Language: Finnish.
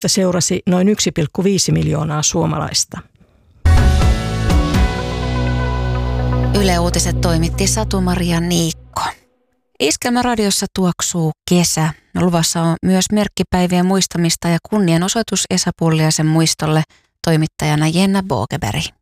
seurasi noin 1,5 miljoonaa suomalaista. Yle Uutiset toimitti Satu-Maria Niikko. Iskelmäradiossa tuoksuu kesä. Luvassa on myös merkkipäivien muistamista ja kunnianosoitus Esa Pulliaisen muistolle, toimittajana Jenna Bogeberg.